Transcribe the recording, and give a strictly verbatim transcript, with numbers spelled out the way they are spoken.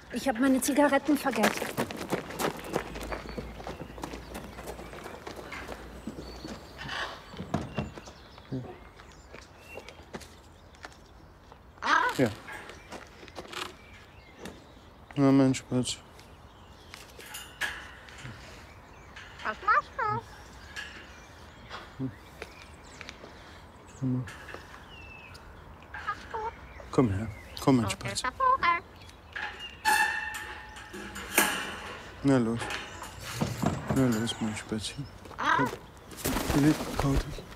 Ich habe meine Zigaretten vergessen. Ja. Na Mensch, Schatz. Was machst du? Hm. Komm her. Komm, mein Spatz. Na los. Na los, mein Spätzchen. Komm. Philipp, hau dich.